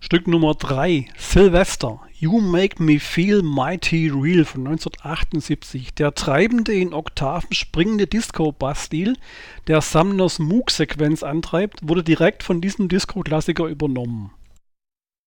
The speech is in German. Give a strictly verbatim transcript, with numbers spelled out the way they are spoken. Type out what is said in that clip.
Stück Nummer drei, Sylvester, You Make Me Feel Mighty Real von neunzehnhundertachtundsiebzig. Der treibende, in Oktaven springende Disco-Bass-Stil, der Sumners Moog-Sequenz antreibt, wurde direkt von diesem Disco-Klassiker übernommen.